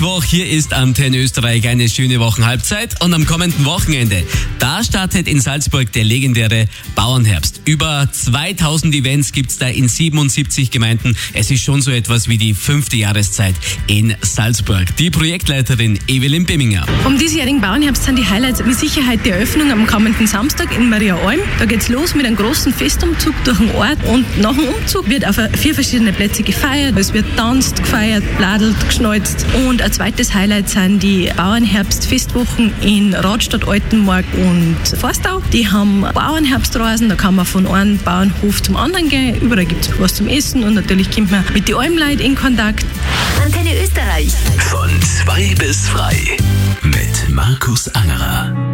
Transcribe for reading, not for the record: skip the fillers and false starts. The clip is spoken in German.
Hier ist Antenne Österreich eine schöne Wochenhalbzeit und am kommenden Wochenende, da startet in Salzburg der legendäre Bauernherbst. Über 2000 Events gibt's da in 77 Gemeinden. Es ist schon so etwas wie die 5. Jahreszeit in Salzburg. Die Projektleiterin Evelyn Bimminger. Am diesjährigen Bauernherbst sind die Highlights mit Sicherheit die Eröffnung am kommenden Samstag in Mariaalm. Da geht's los mit einem großen Festumzug durch den Ort und nach dem Umzug wird auf 4 verschiedene Plätze gefeiert. Es wird tanzt, gefeiert, bladelt, geschneuzt und ein zweites Highlight sind die Bauernherbst-Festwochen in Radstadt, Altenmark und Forstau. Die haben Bauernherbstreisen, da kann man von einem Bauernhof zum anderen gehen. Überall gibt es was zum Essen und natürlich kommt man mit den Almleuten in Kontakt. Antenne Österreich. Von 2 bis frei mit Markus Angerer.